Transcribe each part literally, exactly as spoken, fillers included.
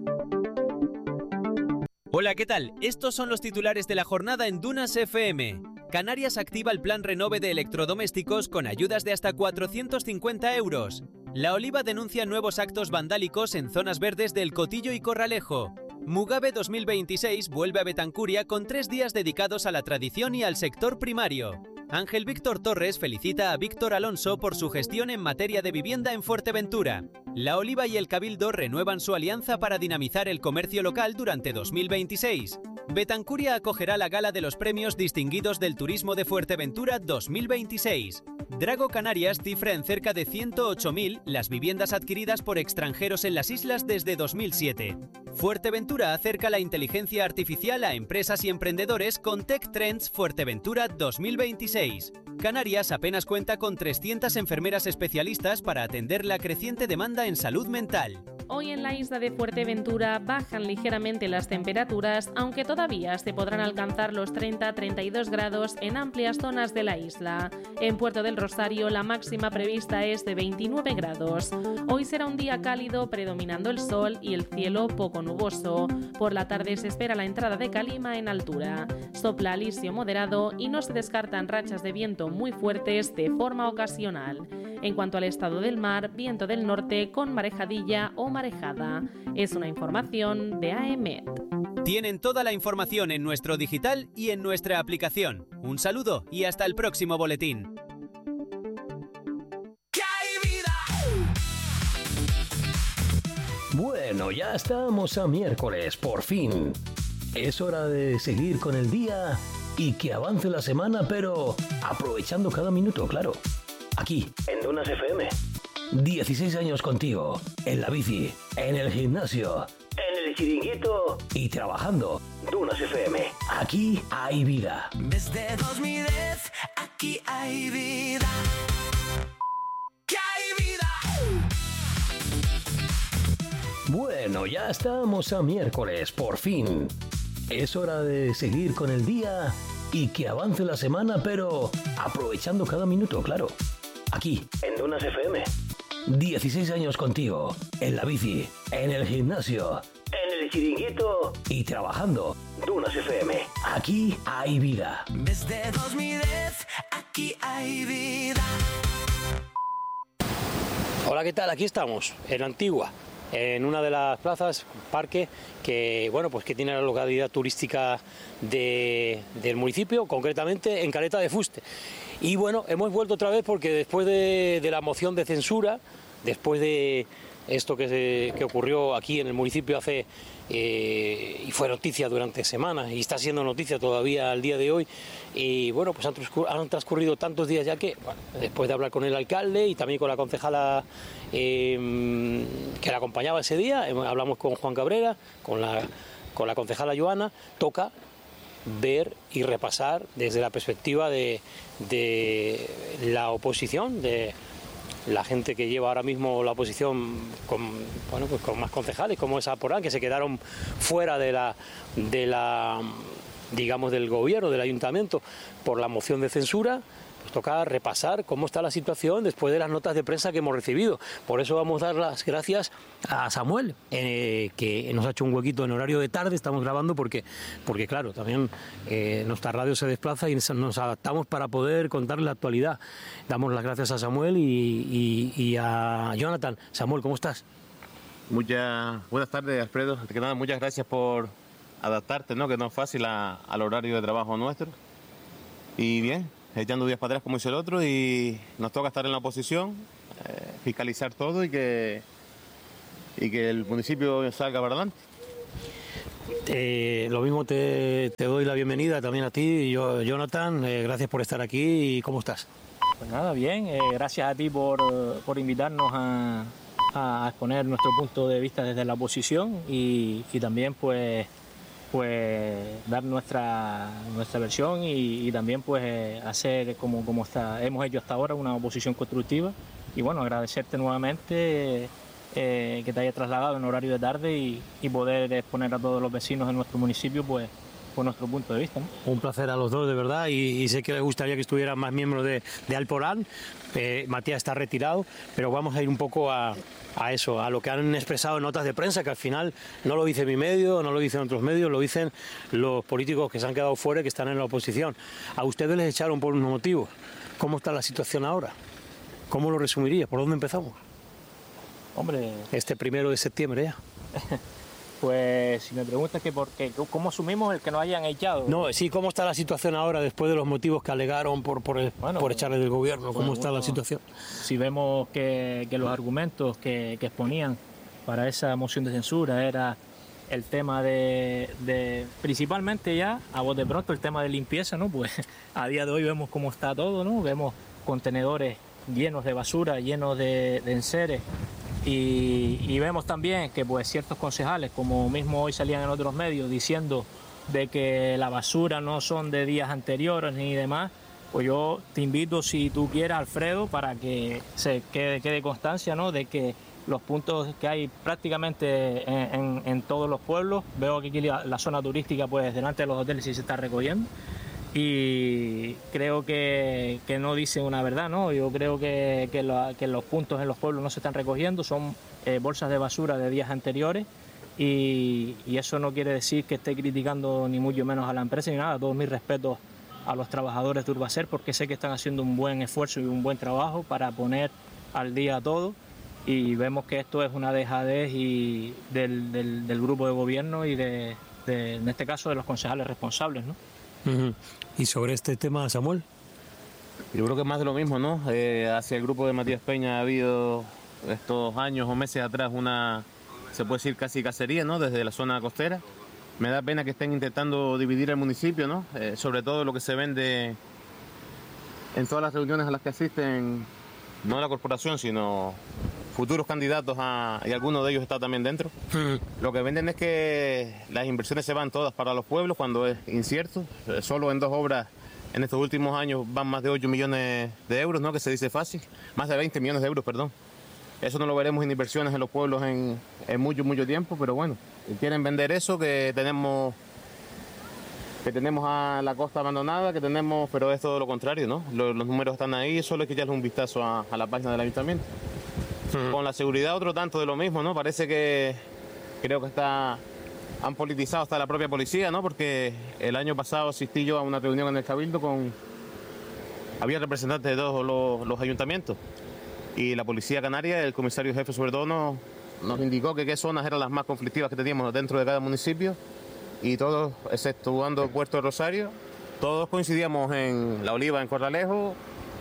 Hola, ¿qué tal? Estos son los titulares de la jornada en Dunas F M. Canarias activa el plan Renove de electrodomésticos con ayudas de hasta cuatrocientos cincuenta euros. La Oliva denuncia nuevos actos vandálicos en zonas verdes del Cotillo y Corralejo. Mugabe dos mil veintiséis vuelve a Betancuria con tres días dedicados a la tradición y al sector primario. Ángel Víctor Torres felicita a Víctor Alonso por su gestión en materia de vivienda en Fuerteventura. La Oliva y el Cabildo renuevan su alianza para dinamizar el comercio local durante dos mil veintiséis. Betancuria acogerá la gala de los premios distinguidos del turismo de Fuerteventura dos mil veintiséis. Drago Canarias cifra en cerca de ciento ocho mil las viviendas adquiridas por extranjeros en las islas desde dos mil siete. Fuerteventura acerca la inteligencia artificial a empresas y emprendedores con Tech Trends Fuerteventura dos mil veintiséis. Canarias apenas cuenta con trescientas enfermeras especialistas para atender la creciente demanda en salud mental. Hoy en la isla de Fuerteventura bajan ligeramente las temperaturas, aunque todavía se podrán alcanzar los treinta a treinta y dos grados en amplias zonas de la isla. En Puerto del Rosario la máxima prevista es de veintinueve grados. Hoy será un día cálido, predominando el sol y el cielo poco nuboso. Por la tarde se espera la entrada de calima en altura. Sopla alisio moderado y no se descartan rachas de viento muy fuertes de forma ocasional. En cuanto al estado del mar, viento del norte con marejadilla o marejada. Es una información de A E M E T. Tienen toda la información en nuestro digital y en nuestra aplicación. Un saludo y hasta el próximo boletín. Bueno, ya estamos a miércoles, por fin. Es hora de seguir con el día y que avance la semana, pero aprovechando cada minuto, claro. Aquí, en Dunas F M. dieciséis años contigo, en la bici, en el gimnasio, en el chiringuito y trabajando. Dunas F M. Aquí hay vida. Desde dos mil diez, aquí hay vida. ¡Que hay vida! Bueno, ya estamos a miércoles, por fin. Es hora de seguir con el día y que avance la semana, pero aprovechando cada minuto, claro. Aquí, en Dunas F M. dieciséis años contigo, en la bici, en el gimnasio, en el chiringuito y trabajando. Dunas F M. Aquí hay vida. Desde dos mil diez, aquí hay vida. Hola, ¿qué tal? Aquí estamos, en Antigua, en una de las plazas, parque, que bueno, pues que tiene la localidad turística de, del municipio, concretamente en Caleta de Fuste. Y bueno, hemos vuelto otra vez porque después de, de la moción de censura, después de esto que, se, que ocurrió aquí en el municipio hace, eh, y fue noticia durante semanas y está siendo noticia todavía al día de hoy, y bueno, pues han transcurrido, han transcurrido tantos días ya que, bueno, después de hablar con el alcalde y también con la concejala eh, que la acompañaba ese día, hablamos con Juan Cabrera, con la, con la concejala Joana, toca ver y repasar desde la perspectiva de, de la oposición, de la gente que lleva ahora mismo la oposición con, bueno, pues con más concejales como esa Porán, que se quedaron fuera de la, de la, digamos, del gobierno, del ayuntamiento, por la moción de censura. Pues toca repasar cómo está la situación después de las notas de prensa que hemos recibido. Por eso vamos a dar las gracias a Samuel, eh, que nos ha hecho un huequito en horario de tarde. Estamos grabando porque, porque claro, también eh, nuestra radio se desplaza y nos adaptamos para poder contarle la actualidad. Damos las gracias a Samuel y, y, y a Jonathan. Samuel, ¿cómo estás? Muchas buenas tardes, Alfredo. Antes que nada, muchas gracias por adaptarte, ¿no? Que no es fácil a, al horario de trabajo nuestro. Y bien, echando días para atrás como dice el otro, y nos toca estar en la oposición, eh, fiscalizar todo y que, y que el municipio salga para adelante. Eh, lo mismo te, te doy la bienvenida también a ti, yo, Jonathan, eh, gracias por estar aquí. ¿Y cómo estás? Pues nada, bien, eh, gracias a ti por, por invitarnos a, a exponer nuestro punto de vista desde la oposición y, y también pues pues dar nuestra nuestra versión y, y también pues hacer como, como está, hemos hecho hasta ahora una oposición constructiva. Y bueno, agradecerte nuevamente eh, que te hayas trasladado en horario de tarde y, y poder exponer a todos los vecinos de nuestro municipio pues por nuestro punto de vista, ¿no? Un placer a los dos, de verdad, y, y sé que les gustaría que estuvieran más miembros de, de Alporán. Eh, Matías está retirado, pero vamos a ir un poco a, a eso, a lo que han expresado en notas de prensa, que al final no lo dice mi medio, no lo dicen otros medios, lo dicen los políticos que se han quedado fuera y que están en la oposición. A ustedes les echaron por unos motivos. ¿Cómo está la situación ahora? ¿Cómo lo resumiría? ¿Por dónde empezamos? Hombre... Este primero de septiembre ya. Pues si me preguntas que por qué, ¿cómo asumimos el que nos hayan echado? No, sí, ¿cómo está la situación ahora después de los motivos que alegaron por, por, el, bueno, por echarle del gobierno? ¿Cómo bueno, está bueno, la situación? Si vemos que, que los argumentos que, que exponían para esa moción de censura era el tema de, de, principalmente ya, a voz de pronto, el tema de limpieza, ¿no? Pues a día de hoy vemos cómo está todo, ¿no? Vemos contenedores llenos de basura, llenos de, de enseres. Y, y vemos también que pues ciertos concejales, como mismo hoy salían en otros medios diciendo de que la basura no son de días anteriores ni demás, pues yo te invito, si tú quieres, Alfredo, para que se quede, quede constancia, ¿no?, de que los puntos que hay prácticamente en, en, en todos los pueblos, veo que aquí la, la zona turística, pues delante de los hoteles sí se está recogiendo. Y creo que, que no dicen una verdad, ¿no? Yo creo que, que, la, que los puntos en los pueblos no se están recogiendo, son eh, bolsas de basura de días anteriores y, y eso no quiere decir que esté criticando ni mucho menos a la empresa ni nada. Todos mis respetos a los trabajadores de Urbacer, porque sé que están haciendo un buen esfuerzo y un buen trabajo para poner al día todo, y vemos que esto es una dejadez y del, del, del grupo de gobierno y de, de, en este caso, de los concejales responsables, ¿no? Uh-huh. ¿Y sobre este tema, Samuel? Yo creo que más de lo mismo, ¿no? Eh, hacia el grupo de Matías Peña ha habido estos años o meses atrás una, se puede decir, casi cacería, ¿no?, desde la zona costera. Me da pena que estén intentando dividir el municipio, ¿no? Eh, sobre todo lo que se vende en todas las reuniones a las que asisten, no la corporación, sino futuros candidatos a, y alguno de ellos está también dentro. Uh-huh. Lo que venden es que las inversiones se van todas para los pueblos cuando es incierto. Solo en dos obras en estos últimos años van más de ocho millones de euros, ¿no?, que se dice fácil. Más de veinte millones de euros, perdón. Eso no lo veremos en inversiones en los pueblos en, en mucho, mucho tiempo, pero bueno, quieren vender eso, que tenemos que tenemos a la costa abandonada, que tenemos, pero es todo lo contrario, ¿no? Los, los números están ahí, solo hay que echarle un vistazo a, a la página del ayuntamiento. Uh-huh. Con la seguridad otro tanto de lo mismo, ¿no? Parece que creo que está han politizado hasta la propia policía, ¿no? Porque el año pasado asistí yo a una reunión en el Cabildo con había representantes de todos los, los ayuntamientos y la policía canaria, el comisario jefe sobre todo, nos, nos indicó que qué zonas eran las más conflictivas que teníamos dentro de cada municipio, y todos, exceptuando Puerto de Rosario, todos coincidíamos en La Oliva, en Corralejo,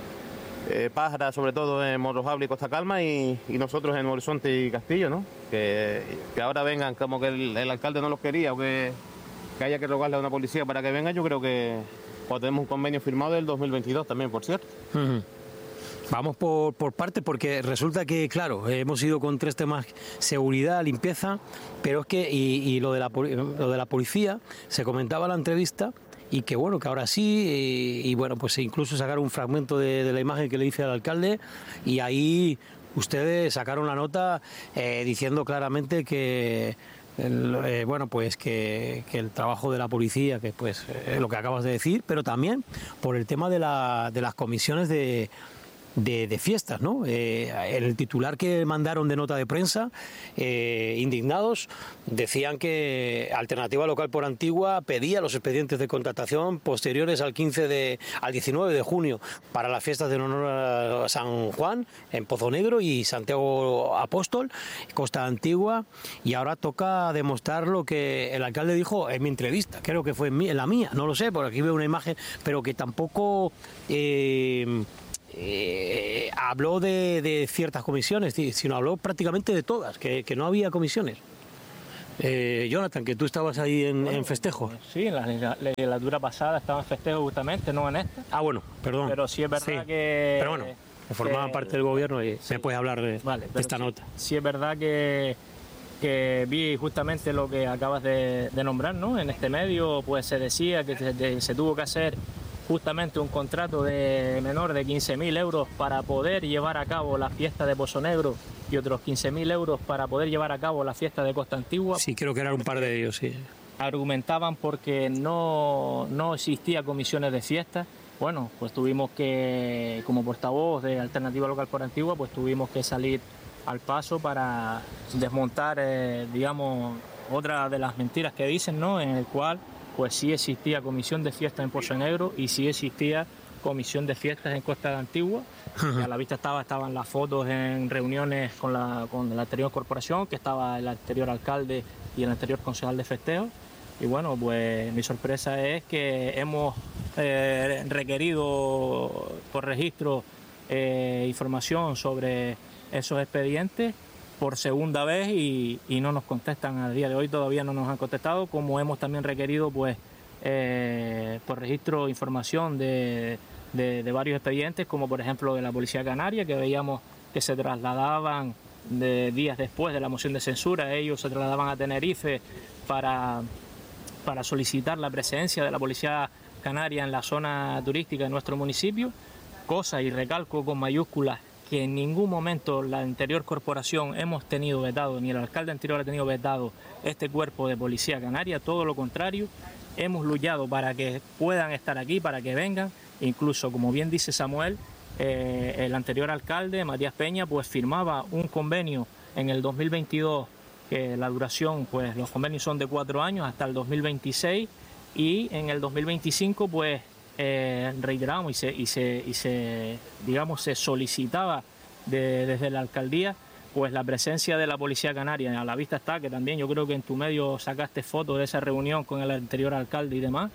Eh, Pájara, sobre todo en Morrojable y Costa Calma, y, y nosotros en Horizonte y Castillo, ¿no? Que, que ahora vengan como que el, el alcalde no los quería, o que, que haya que rogarle a una policía para que venga. Yo creo que pues, tenemos un convenio firmado del dos mil veintidós también, por cierto. Uh-huh. Vamos por, por parte, porque resulta que, claro, hemos ido con tres temas: seguridad, limpieza, pero es que, y, y lo, de la, lo de la policía, se comentaba en la entrevista, y que bueno, que ahora sí, y, y bueno, pues incluso sacaron un fragmento de, de la imagen que le dice al alcalde, y ahí ustedes sacaron la nota eh, diciendo claramente que el, eh, bueno, pues que, que el trabajo de la policía, que pues es lo que acabas de decir, pero también por el tema de, la, de las comisiones de De, de fiestas, ¿no? Eh, el titular que mandaron de nota de prensa, eh, indignados, decían que Alternativa Local por Antigua pedía los expedientes de contratación posteriores al quince de, al diecinueve de junio para las fiestas en honor a San Juan en Pozo Negro y Santiago Apóstol, Costa Antigua, y ahora toca demostrar lo que el alcalde dijo en mi entrevista, creo que fue en, mi, en la mía, no lo sé, por aquí veo una imagen, pero que tampoco eh, Eh, habló de, de ciertas comisiones, sino habló prácticamente de todas, que, que no había comisiones. Eh, Jonathan, que tú estabas ahí en, bueno, en festejo. Sí, en la legislatura pasada estaba en festejo justamente, no en esta. Ah, bueno, perdón. Pero sí es verdad sí. que... Pero bueno, que formaban parte del gobierno y sí. Me puedes hablar de, vale, de esta sí, nota. Sí es verdad que, que vi justamente lo que acabas de, de nombrar, ¿no? En este medio pues se decía que se, se tuvo que hacer justamente un contrato de menor de quince mil euros para poder llevar a cabo la fiesta de Pozo Negro y otros quince mil euros para poder llevar a cabo la fiesta de Costa Antigua. Sí, creo que eran un par de ellos, sí. argumentaban porque no, no existía comisiones de fiesta. Bueno, pues tuvimos que, como portavoz de Alternativa Local por Antigua, pues tuvimos que salir al paso para desmontar, eh, digamos, otra de las mentiras que dicen, ¿no? En el cual, pues sí existía comisión de fiestas en Pozo Negro y sí existía comisión de fiestas en Costa de Antigua. Y a la vista estaba, estaban las fotos en reuniones con la, con la anterior corporación, que estaba el anterior alcalde y el anterior concejal de festejos. Y bueno, pues mi sorpresa es que hemos eh, requerido por registro eh, información sobre esos expedientes por segunda vez y, y no nos contestan. A día de hoy todavía no nos han contestado, como hemos también requerido pues eh, por registro información de, de, de varios expedientes, como por ejemplo de la Policía Canaria, que veíamos que se trasladaban de días después de la moción de censura, ellos se trasladaban a Tenerife para, para solicitar la presencia de la Policía Canaria en la zona turística de nuestro municipio, cosa, y recalco con mayúsculas, que en ningún momento la anterior corporación hemos tenido vetado, ni el alcalde anterior ha tenido vetado este cuerpo de Policía Canaria, todo lo contrario, hemos luchado para que puedan estar aquí, para que vengan, incluso como bien dice Samuel, eh, el anterior alcalde, Matías Peña, pues firmaba un convenio en el dos mil veintidós, que la duración, pues los convenios son de cuatro años hasta el dos mil veintiséis, y en el dos mil veinticinco pues Eh, reiteramos y se, y se, y se, digamos, se solicitaba de, desde la alcaldía pues la presencia de la Policía Canaria. A la vista está que también yo creo que en tu medio sacaste fotos de esa reunión con el anterior alcalde y demás.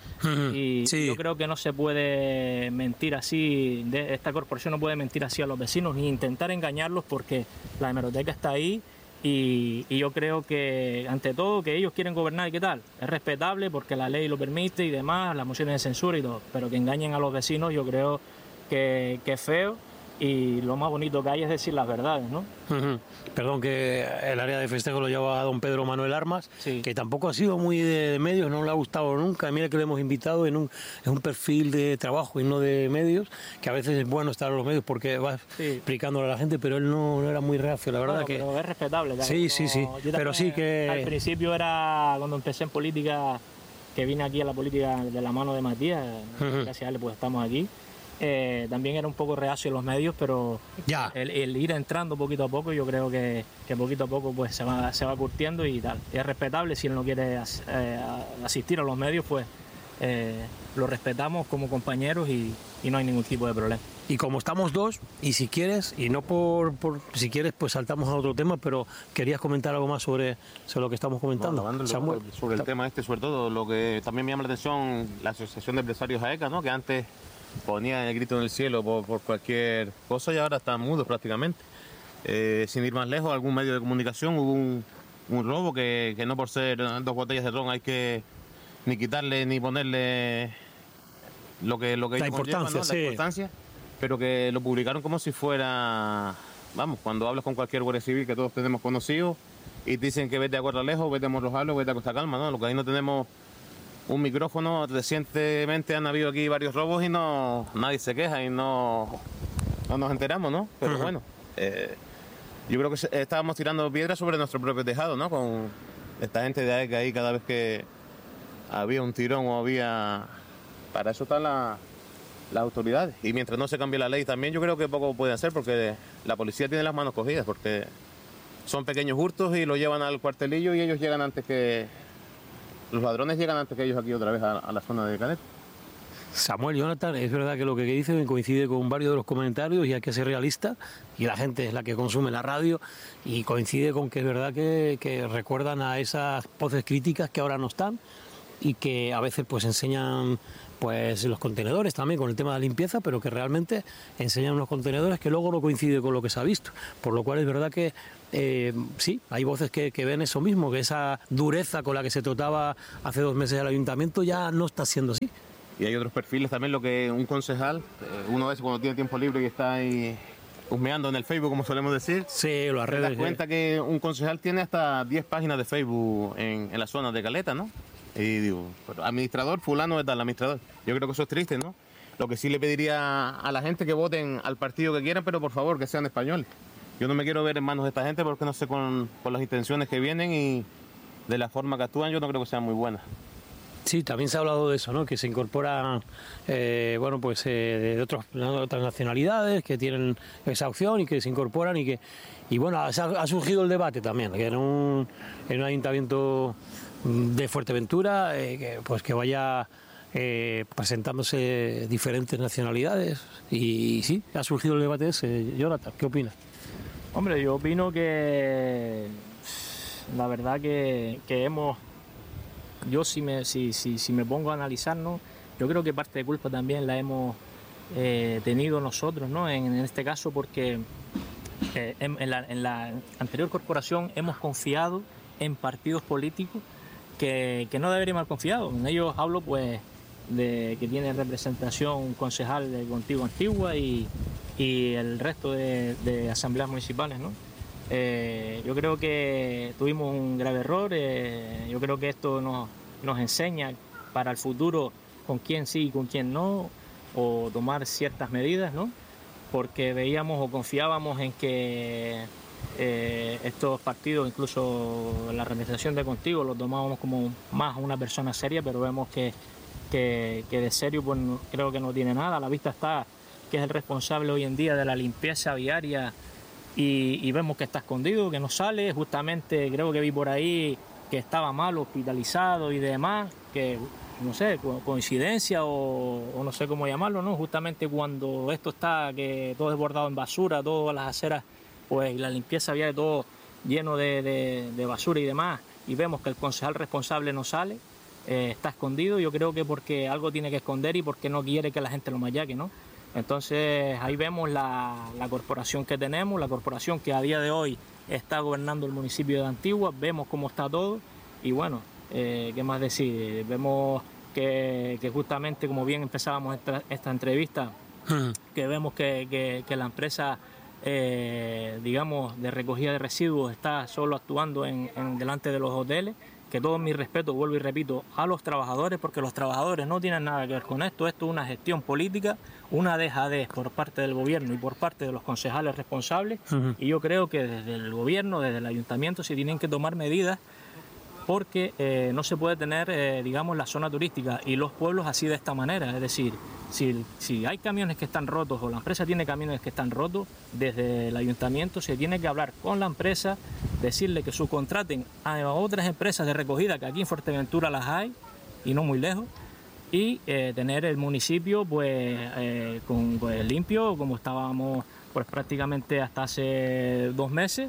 Y sí, yo creo que no se puede mentir así, de, esta corporación no puede mentir así a los vecinos ni intentar engañarlos, porque la hemeroteca está ahí. Y, y yo creo que, ante todo, que ellos quieren gobernar y qué tal, es respetable porque la ley lo permite y demás, las mociones de censura y todo, pero que engañen a los vecinos yo creo que, que es feo, y lo más bonito que hay es decir las verdades, ¿no? Uh-huh. Perdón, que el área de festejo lo lleva a don Pedro Manuel Armas, sí, que tampoco ha sido muy de, de medios, no le ha gustado nunca. Mira que lo hemos invitado en un, en un perfil de trabajo y no de medios, que a veces es bueno estar en los medios porque vas sí. explicándole a la gente, pero él no, no era muy reacio, la verdad. Bueno, que pero es respetable. Sí, no, sí, sí, pero sí que... Al principio era, cuando empecé en política, que vine aquí a la política de la mano de Matías, uh-huh. gracias a él pues estamos aquí. Eh, también era un poco reacio en los medios, pero ya. El, el ir entrando poquito a poco, yo creo que, que poquito a poco pues se va, se va curtiendo y tal. Y es respetable, si él no quiere as, eh, asistir a los medios, pues eh, lo respetamos como compañeros y, y no hay ningún tipo de problema. Y como estamos dos, y si quieres, y no por, por si quieres, pues saltamos a otro tema, pero querías comentar algo más sobre, sobre lo que estamos comentando. No, Samuel. Sobre el tema este, sobre todo, lo que también me llama la atención, la Asociación de Empresarios AECA, ¿no? Que antes ponían el grito en el cielo por, por cualquier cosa y ahora están mudos prácticamente. Eh, sin ir más lejos, algún medio de comunicación hubo un, un robo que, que no por ser dos botellas de ron hay que ni quitarle ni ponerle lo que, lo que la importancia, conllevan, ¿no? Sí. La importancia, pero que lo publicaron como si fuera, vamos, cuando hablas con cualquier guardia civil que todos tenemos conocidos y te dicen que vete a Guardalejos, vete a Morrojalo, vete a Costa Calma, ¿no? Lo que ahí no tenemos un micrófono. Recientemente han habido aquí varios robos y no nadie se queja y no, no nos enteramos, ¿no? Pero uh-huh. bueno, eh, yo creo que estábamos tirando piedras sobre nuestro propio tejado, ¿no? Con esta gente de AECA ahí, cada vez que había un tirón o había... Para eso están la, las autoridades. Y mientras no se cambie la ley también, yo creo que poco pueden hacer, porque la policía tiene las manos cogidas, porque son pequeños hurtos y lo llevan al cuartelillo y ellos llegan antes que... Los ladrones llegan antes que ellos aquí otra vez a, a la zona de Canet. Samuel, Jonathan, es verdad que lo que dice coincide con varios de los comentarios y hay que ser realista, y la gente es la que consume la radio, y coincide con que es verdad que, que recuerdan a esas voces críticas que ahora no están y que a veces pues enseñan pues los contenedores también con el tema de la limpieza, pero que realmente enseñan unos contenedores que luego no coincide con lo que se ha visto, por lo cual es verdad que eh, sí, hay voces que, que ven eso mismo, que esa dureza con la que se trataba hace dos meses el ayuntamiento ya no está siendo así. Y hay otros perfiles también, lo que un concejal, uno veces cuando tiene tiempo libre y está ahí husmeando en el Facebook, como solemos decir, sí, las redes, te das cuenta que un concejal tiene hasta diez páginas de Facebook en, en la zona de Caleta, ¿no? Y digo, administrador, fulano de tal, administrador. Yo creo que eso es triste, ¿no? Lo que sí le pediría a la gente que voten al partido que quieran, pero por favor que sean españoles. Yo no me quiero ver en manos de esta gente porque no sé con, con las intenciones que vienen y, de la forma que actúan, yo no creo que sean muy buenas. Sí, también se ha hablado de eso, ¿no? Que se incorporan, eh, bueno, pues eh, de otros, de otras nacionalidades que tienen esa opción y que se incorporan y que, y bueno, ha, ha surgido el debate también, que en un, en un ayuntamiento de Fuerteventura, eh, que, pues que vaya eh, presentándose diferentes nacionalidades y, y sí, ha surgido el debate ese. Jonathan, ¿qué opinas? Hombre, yo opino que la verdad que, que hemos... Yo si me, si, si, si me pongo a analizarnos, yo creo que parte de culpa también la hemos eh, tenido nosotros, ¿no? En, en este caso porque eh, en, en, la, en la anterior corporación hemos confiado en partidos políticos que, que no deberíamos haber confiado. En ellos hablo pues de que tiene representación concejal de Contigo Antigua y, y el resto de, de asambleas municipales, ¿no? Eh, yo creo que tuvimos un grave error, eh, yo creo que esto nos, nos enseña para el futuro con quién sí y con quién no, o tomar ciertas medidas, ¿no? Porque veíamos o confiábamos en que eh, estos partidos, incluso la representación de Contigo, lo tomábamos como más una persona seria, pero vemos que, que, que de serio pues, no, creo que no tiene nada. A la vista está que es el responsable hoy en día de la limpieza viaria. Y, y vemos que está escondido, que no sale. Justamente creo que vi por ahí que estaba mal, hospitalizado y demás, que no sé, coincidencia o, o no sé cómo llamarlo, ¿no? Justamente cuando esto está, que todo desbordado en basura, todas las aceras, pues la limpieza viaria, todo lleno de, de, de basura y demás, y vemos que el concejal responsable no sale, eh, está escondido. Yo creo que porque algo tiene que esconder y porque no quiere que la gente lo machaque, ¿no? Entonces ahí vemos la, la corporación que tenemos, la corporación que a día de hoy está gobernando el municipio de Antigua, vemos cómo está todo y bueno, eh, ¿qué más decir? Vemos que, que justamente como bien empezábamos esta, esta entrevista, que vemos que, que, que la empresa, eh, digamos, de recogida de residuos está solo actuando en, en delante de los hoteles. Que todo mi respeto, vuelvo y repito, a los trabajadores, porque los trabajadores no tienen nada que ver con esto. Esto es una gestión política, una dejadez por parte del gobierno y por parte de los concejales responsables. Uh-huh. Y yo creo que desde el gobierno, desde el ayuntamiento, se tienen que tomar medidas porque eh, no se puede tener, eh, digamos, la zona turística y los pueblos así de esta manera. Es decir, si, si hay camiones que están rotos o la empresa tiene camiones que están rotos, desde el ayuntamiento se tiene que hablar con la empresa, decirle que subcontraten a otras empresas de recogida, que aquí en Fuerteventura las hay y no muy lejos, y eh, tener el municipio pues, eh, con, pues limpio, como estábamos pues, prácticamente hasta hace dos meses,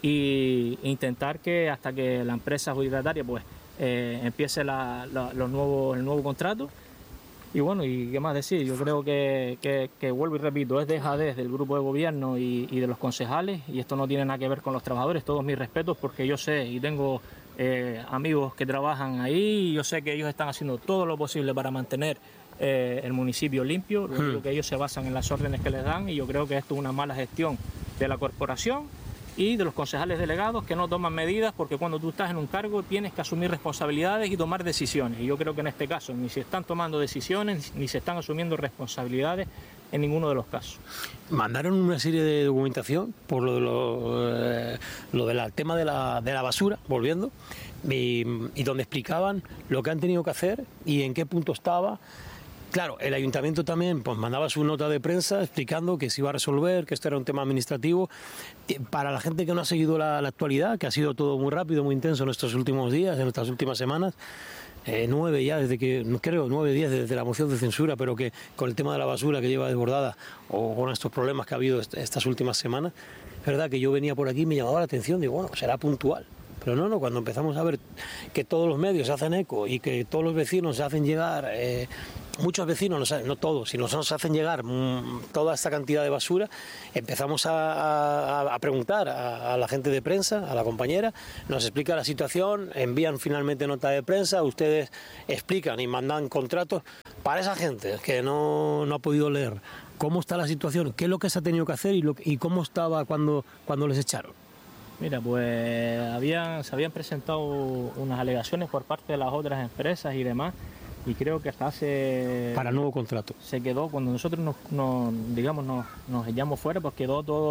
y intentar que hasta que la empresa adjudicataria pues eh, empiece la, la, los nuevos, el nuevo contrato. Y bueno, y qué más decir, yo creo que, que, que vuelvo y repito, es dejadez del grupo de gobierno y, y de los concejales, y esto no tiene nada que ver con los trabajadores. Todos mis respetos, porque yo sé y tengo eh, amigos que trabajan ahí y yo sé que ellos están haciendo todo lo posible para mantener eh, el municipio limpio. Lo único que ellos se basan en las órdenes que les dan, y yo creo que esto es una mala gestión de la corporación y de los concejales delegados que no toman medidas, porque cuando tú estás en un cargo tienes que asumir responsabilidades y tomar decisiones. Y yo creo que en este caso ni se están tomando decisiones ni se están asumiendo responsabilidades en ninguno de los casos. Mandaron una serie de documentación por lo, de lo, eh, lo del tema de la, de la basura, volviendo, y, y donde explicaban lo que han tenido que hacer y en qué punto estaba. Claro, el ayuntamiento también pues, mandaba su nota de prensa explicando que se iba a resolver, que esto era un tema administrativo. Para la gente que no ha seguido la, la actualidad, que ha sido todo muy rápido, muy intenso en estos últimos días, en estas últimas semanas, eh, nueve ya desde que, creo, nueve días desde la moción de censura, pero que con el tema de la basura que lleva desbordada o con estos problemas que ha habido est- estas últimas semanas, es verdad que yo venía por aquí y me llamaba la atención, digo, bueno, será puntual. Pero no, no, cuando empezamos a ver que todos los medios se hacen eco y que todos los vecinos se hacen llegar, eh, muchos vecinos, no, no todos, sino nos hacen llegar mmm, toda esta cantidad de basura, empezamos a, a, a preguntar a, a la gente de prensa, a la compañera, nos explica la situación, envían finalmente nota de prensa, ustedes explican y mandan contratos para esa gente que no, no ha podido leer cómo está la situación, qué es lo que se ha tenido que hacer y, lo, y cómo estaba cuando, cuando les echaron. Mira, pues habían, se habían presentado unas alegaciones por parte de las otras empresas y demás, y creo que hasta hace... Para el nuevo contrato. Se quedó, cuando nosotros nos, nos digamos, nos, nos echamos fuera, pues quedó todo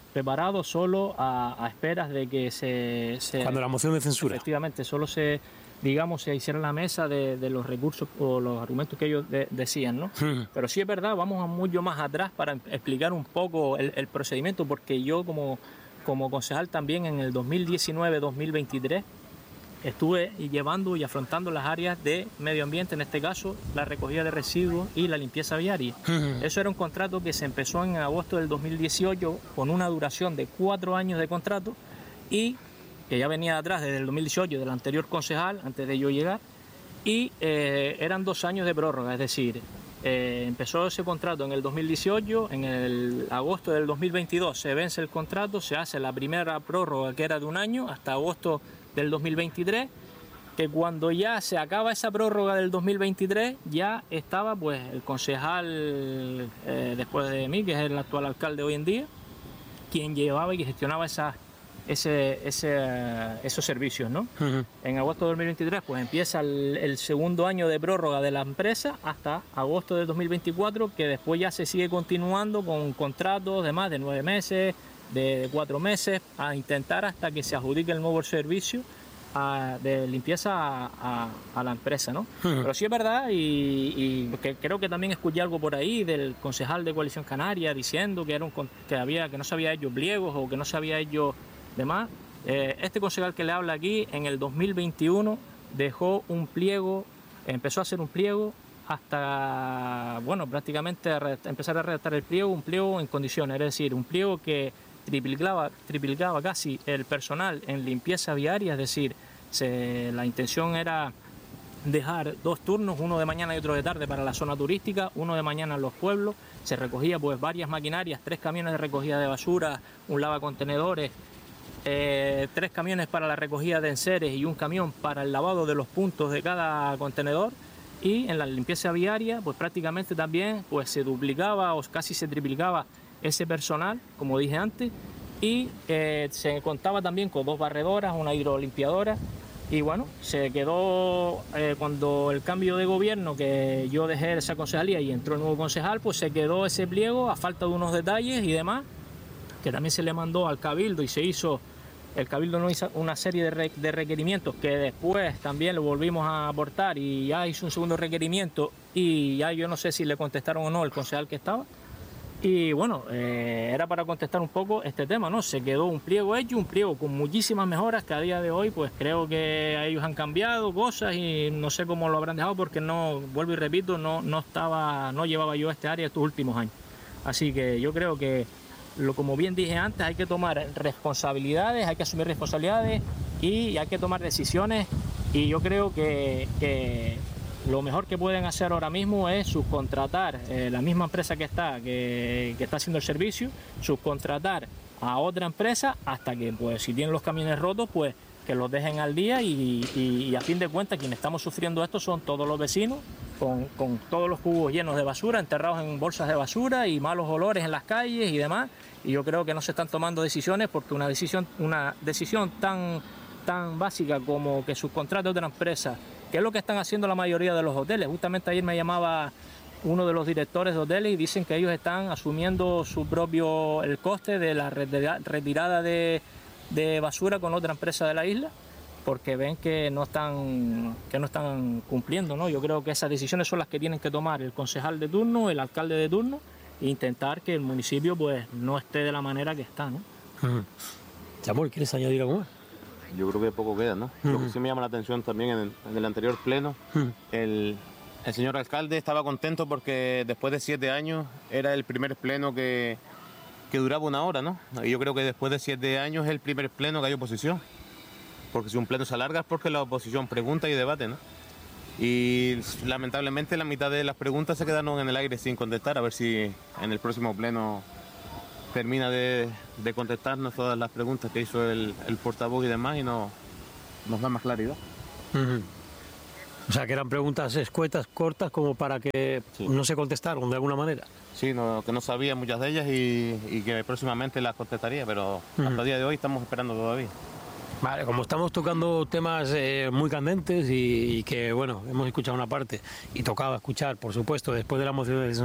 preparado solo a, a esperas de que se, se... Cuando la moción de censura. Efectivamente, solo se, digamos, se hiciera la mesa de, de los recursos o los argumentos que ellos de, decían, ¿no? Mm. Pero sí es verdad, vamos a mucho más atrás para explicar un poco el, el procedimiento, porque yo como, como concejal también en el dos mil diecinueve dos mil veintitrés estuve llevando y afrontando las áreas de medio ambiente, en este caso la recogida de residuos y la limpieza viaria. Uh-huh. Eso era un contrato que se empezó en agosto del dos mil dieciocho con una duración de cuatro años de contrato y que ya venía de atrás desde el dos mil dieciocho del anterior concejal, antes de yo llegar, y eh, eran dos años de prórroga, es decir, eh, empezó ese contrato en el dos mil dieciocho, en el agosto del dos mil veintidós se vence el contrato, se hace la primera prórroga que era de un año hasta agosto del dos mil veintitrés, que cuando ya se acaba esa prórroga del dos mil veintitrés ya estaba pues el concejal eh, después de mí, que es el actual alcalde hoy en día, quien llevaba y gestionaba esa, ese, ese, esos servicios, ¿no? Uh-huh. En agosto de dos mil veintitrés pues empieza el, el segundo año de prórroga de la empresa hasta agosto del dos mil veinticuatro, que después ya se sigue continuando con contratos de más de nueve meses, de cuatro meses, a intentar hasta que se adjudique el nuevo servicio a, de limpieza a, a, a la empresa, ¿no? Uh-huh. Pero sí es verdad, y, y que creo que también escuché algo por ahí del concejal de Coalición Canaria diciendo que era un, que había que no se había hecho pliegos o que no se había hecho demás. Eh, este concejal que le habla aquí en el dos mil veintiuno dejó un pliego, empezó a hacer un pliego hasta, bueno, prácticamente a empezar a redactar el pliego, un pliego en condiciones, es decir, un pliego que triplicaba, triplicaba casi el personal en limpieza viaria, es decir, se, la intención era dejar dos turnos, uno de mañana y otro de tarde para la zona turística, uno de mañana en los pueblos, se recogía pues varias maquinarias, tres camiones de recogida de basura, un lavacontenedores, eh, tres camiones para la recogida de enseres y un camión para el lavado de los puntos de cada contenedor. Y en la limpieza viaria pues prácticamente también pues se duplicaba o casi se triplicaba ese personal, como dije antes, y eh, se contaba también con dos barredoras, una hidrolimpiadora, y bueno, se quedó, eh, cuando el cambio de gobierno, que yo dejé esa concejalía y entró el nuevo concejal, pues se quedó ese pliego a falta de unos detalles y demás, que también se le mandó al Cabildo y se hizo, el Cabildo no hizo una serie de, re, de requerimientos que después también lo volvimos a aportar y ya hizo un segundo requerimiento y ya yo no sé si le contestaron o no el concejal que estaba. Y bueno, eh, era para contestar un poco este tema, ¿no? Se quedó un pliego hecho, un pliego con muchísimas mejoras que a día de hoy pues creo que ellos han cambiado cosas y no sé cómo lo habrán dejado porque no, vuelvo y repito, no, no estaba, no llevaba yo este área estos últimos años. Así que yo creo que, lo, como bien dije antes, hay que tomar responsabilidades, hay que asumir responsabilidades y hay que tomar decisiones, y yo creo que, que lo mejor que pueden hacer ahora mismo es subcontratar, eh, la misma empresa que está, que, que está haciendo el servicio, subcontratar a otra empresa hasta que, pues, si tienen los camiones rotos, pues que los dejen al día y, y, y a fin de cuentas quienes estamos sufriendo esto son todos los vecinos, con, con todos los cubos llenos de basura, enterrados en bolsas de basura y malos olores en las calles y demás, y yo creo que no se están tomando decisiones porque una decisión, una decisión tan, tan básica como que subcontrate a otra empresa, que es lo que están haciendo la mayoría de los hoteles. Justamente ayer me llamaba uno de los directores de hoteles y dicen que ellos están asumiendo su propio, el coste de la retirada de, de basura con otra empresa de la isla, porque ven que no están, que no están cumpliendo, ¿no? Yo creo que esas decisiones son las que tienen que tomar el concejal de turno, el alcalde de turno, e intentar que el municipio pues no esté de la manera que está, ¿no? Uh-huh. Samuel, ¿quieres añadir algo más? Yo creo que poco queda, ¿no? Uh-huh. Lo que sí me llama la atención también en el, en el anterior pleno, uh-huh. el, el señor alcalde estaba contento porque después de siete años era el primer pleno que, que duraba una hora, ¿no? Y yo creo que después de siete años es el primer pleno que hay oposición. Porque si un pleno se alarga es porque la oposición pregunta y debate, ¿no? Y lamentablemente la mitad de las preguntas se quedaron en el aire sin contestar. A ver si en el próximo pleno termina de, de contestarnos todas las preguntas que hizo el, el portavoz y demás y no, nos da más claridad. Uh-huh. O sea, que eran preguntas escuetas, cortas, como para que sí. no se contestaron de alguna manera. Sí, no, que no sabía muchas de ellas y, y que próximamente las contestaría, pero uh-huh. hasta el día de hoy estamos esperando todavía. Vale, como estamos tocando temas eh, muy candentes y, y que, bueno, hemos escuchado una parte y tocaba escuchar, por supuesto, después de la moción de